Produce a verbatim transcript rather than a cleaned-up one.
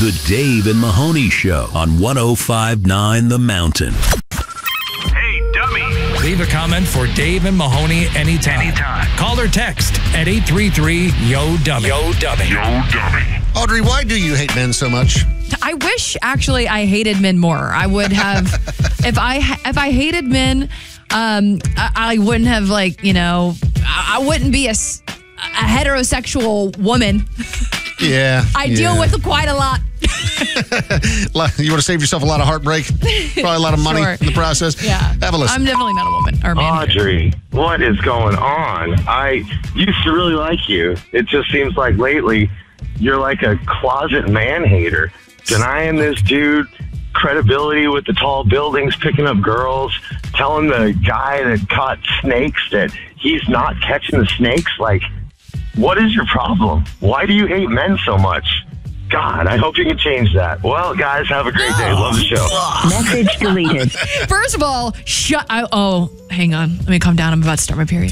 The Dave and Mahoney Show on one oh five point nine The Mountain. Hey, dummy. Leave a comment for Dave and Mahoney anytime. Anytime. Call or text at eight three three, Y O, dummy. Yo, dummy. Yo, dummy. Audrey, why do you hate men so much? I wish actually I hated men more. I would have, if I if I hated men, um, I, I wouldn't have like you know, I, I wouldn't be a, s- a heterosexual woman. Yeah. I yeah. deal with quite a lot. You want to save yourself a lot of heartbreak, probably a lot of money Sure. in the process. Yeah, Have a listen. I'm definitely not a woman or a man. Audrey, what is going on? I used to really like you. It just seems like lately you're like a closet man hater, denying this dude credibility with the tall buildings, picking up girls, telling the guy that caught snakes that he's not catching the snakes. Like, what is your problem? Why do you hate men so much? God, I hope you can change that. Well, guys, have a great day. Love the show. Message deleted. First of all, shut. I, oh, hang on. Let me calm down. I'm about to start my period.